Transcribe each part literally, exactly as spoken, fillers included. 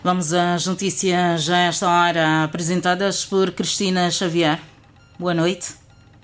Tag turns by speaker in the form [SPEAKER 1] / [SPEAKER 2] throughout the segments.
[SPEAKER 1] Vamos às notícias já a esta hora, apresentadas por Cristina Xavier. Boa noite.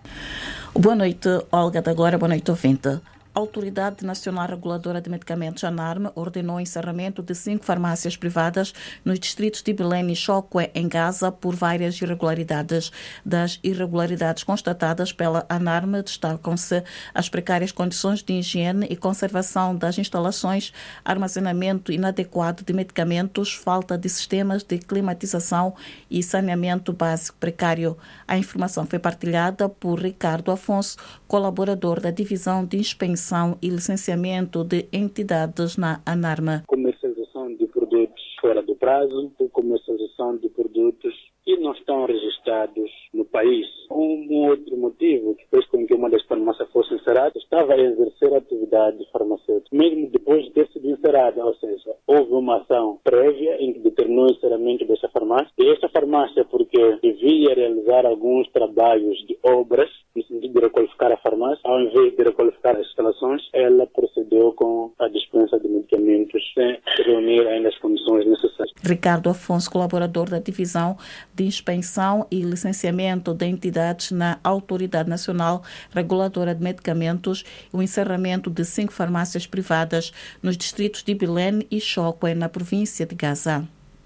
[SPEAKER 2] Boa noite, Olga da Glória. Boa noite, ouvinte. A Autoridade Nacional Reguladora de Medicamentos, ANARM, ordenou o encerramento de cinco farmácias privadas nos distritos de Belém e Chokwe, em Gaza, por várias irregularidades. Das irregularidades constatadas pela ANARM, destacam-se as precárias condições de higiene e conservação das instalações, armazenamento inadequado de medicamentos, falta de sistemas de climatização e saneamento básico precário. A informação foi partilhada por Ricardo Afonso, colaborador da Divisão de Inspeção e licenciamento de entidades na ANARM.
[SPEAKER 3] Comercialização de produtos fora do prazo, comercialização de produtos que não estão registrados no país. Um outro motivo que fez com que uma das farmácias fosse encerrada estava a exercer atividade farmacêutica, mesmo depois de ter sido encerrada, ou seja, houve uma ação prévia em que determinou o encerramento dessa farmácia. E esta farmácia, porque devia realizar alguns trabalhos de obras, no sentido de requalificar a farmácia, ao invés de requalificar as instalações, ela procedeu com a dispensa de medicamentos sem reunir ainda as condições necessárias.
[SPEAKER 2] Ricardo Afonso, colaborador da Divisão de Inspeção e Licenciamento de Entidades na Autoridade Nacional Reguladora de Medicamentos, o encerramento de cinco farmácias privadas nos distritos de Belém e Chokwe, na província de Gaza.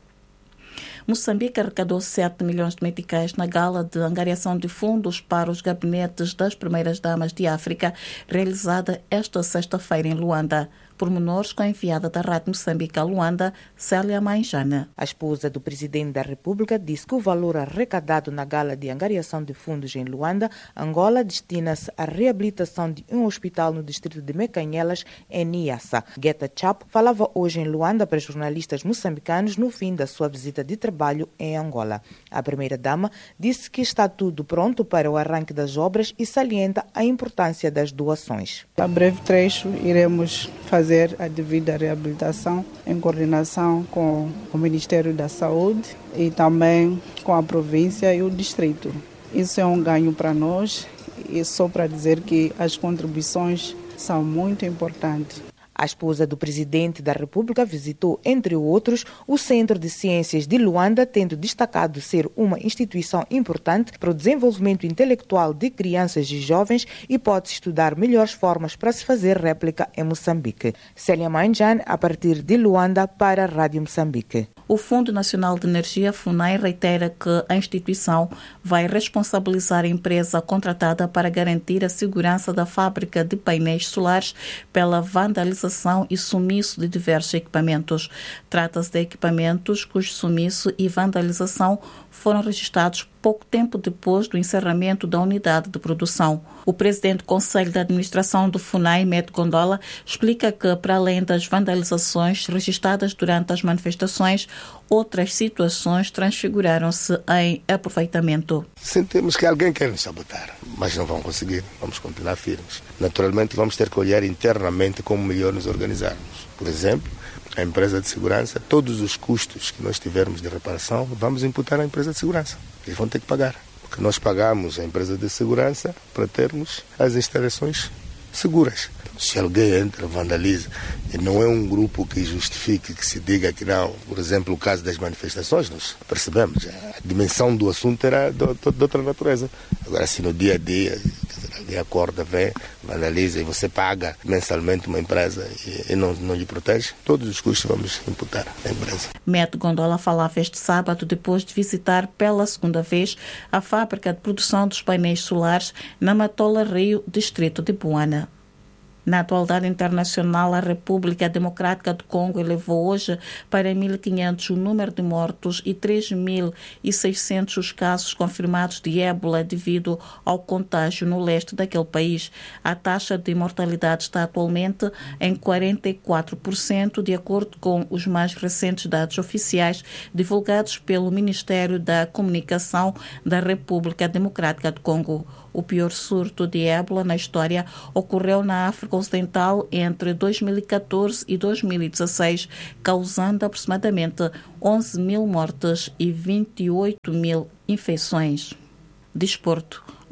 [SPEAKER 2] Moçambique arrecadou sete milhões de meticais na gala de angariação de fundos para os gabinetes das primeiras damas de África, realizada esta sexta-feira em Luanda. Pormenores com a enviada da Rádio Moçambique a Luanda, Célia Mainjana.
[SPEAKER 4] A esposa do presidente da República disse que o valor arrecadado na gala de angariação de fundos em Luanda, Angola, destina-se à reabilitação de um hospital no distrito de Mecanhelas, em Niassa. Geta Chap falava hoje em Luanda para jornalistas moçambicanos no fim da sua visita de trabalho em Angola. A primeira-dama disse que está tudo pronto para o arranque das obras e salienta a importância das doações.
[SPEAKER 5] A breve trecho iremos fazer fazer a devida reabilitação em coordenação com o Ministério da Saúde e também com a província e o distrito. Isso é um ganho para nós e só para dizer que as contribuições são muito importantes.
[SPEAKER 4] A esposa do presidente da República visitou, entre outros, o Centro de Ciências de Luanda, tendo destacado ser uma instituição importante para o desenvolvimento intelectual de crianças e jovens e pode estudar melhores formas para se fazer réplica em Moçambique. Célia Mainjan, a partir de Luanda, para a Rádio Moçambique.
[SPEAKER 2] O Fundo Nacional de Energia, FUNAI, reitera que a instituição vai responsabilizar a empresa contratada para garantir a segurança da fábrica de painéis solares pela vandalização e sumiço de diversos equipamentos. Trata-se de equipamentos cujo sumiço e vandalização foram registrados pouco tempo depois do encerramento da unidade de produção. O presidente do Conselho de Administração do FUNAI, Met Gondola, explica que, para além das vandalizações registradas durante as manifestações, outras situações transfiguraram-se em aproveitamento.
[SPEAKER 6] Sentimos que alguém quer nos sabotar, mas não vão conseguir. Vamos continuar firmes. Naturalmente, vamos ter que olhar internamente como melhor nos organizarmos. Por exemplo, a empresa de segurança, todos os custos que nós tivermos de reparação, vamos imputar à empresa de segurança. Eles vão ter que pagar. Porque nós pagamos a empresa de segurança para termos as instalações seguras. Se alguém entra, vandaliza, e não é um grupo que justifique, que se diga que não. Por exemplo, o caso das manifestações, nós percebemos, a dimensão do assunto era de, de, de outra natureza. Agora, assim, no dia a dia, alguém acorda, vem, vandaliza e você paga mensalmente uma empresa e, e não, não lhe protege, todos os custos vamos imputar à empresa.
[SPEAKER 2] Met Gondola falava este sábado depois de visitar pela segunda vez a fábrica de produção dos painéis solares na Matola Rio, distrito de Buana. Na atualidade internacional, a República Democrática do Congo elevou hoje para mil e quinhentos o número de mortos e três mil e seiscentos os casos confirmados de ébola devido ao contágio no leste daquele país. A taxa de mortalidade está atualmente em quarenta e quatro por cento, de acordo com os mais recentes dados oficiais divulgados pelo Ministério da Comunicação da República Democrática do Congo. O pior surto de ébola na história ocorreu na África Ocidental entre dois mil e catorze e dois mil e dezesseis, causando aproximadamente onze mil mortes e vinte e oito mil infecções. Desporto.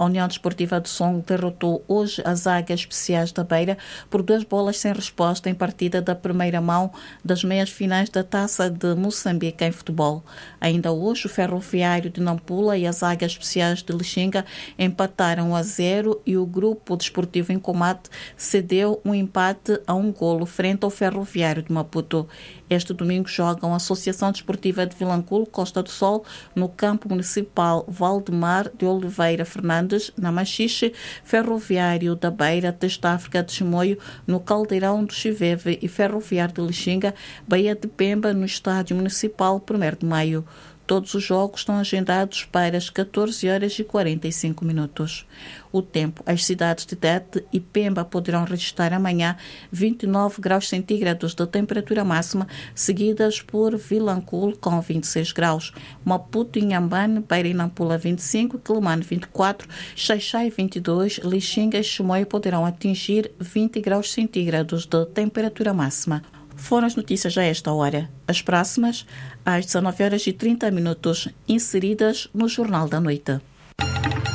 [SPEAKER 2] A União Desportiva de Songo derrotou hoje as Águias Especiais da Beira por duas bolas sem resposta em partida da primeira mão das meias finais da Taça de Moçambique em futebol. Ainda hoje, o Ferroviário de Nampula e as Águias Especiais de Lixinga empataram a zero e o Grupo Desportivo em Comate cedeu um empate a um golo frente ao Ferroviário de Maputo. Este domingo jogam a Associação Desportiva de Vilanculo, Costa do Sol, no campo municipal Valdemar de Oliveira Fernandes, na Machixe, Ferroviário da Beira, Testa África de Chimoio, no Caldeirão do Chiveve e Ferroviário de Lixinga, Baía de Pemba, no Estádio Municipal primeiro de maio. Todos os jogos estão agendados para as catorze horas e quarenta e cinco minutos. O tempo: as cidades de Tete e Pemba poderão registrar amanhã vinte e nove graus centígrados de temperatura máxima, seguidas por Vilanculo com vinte e seis graus, Maputo e Inhambane, Beira e Nampula vinte e cinco, Quelimane vinte e quatro, Xaixai vinte e dois, Lixinga e Chimoio poderão atingir vinte graus centígrados de temperatura máxima. Foram as notícias a esta hora. As próximas, às dezanove horas e trinta minutos, inseridas no Jornal da Noite.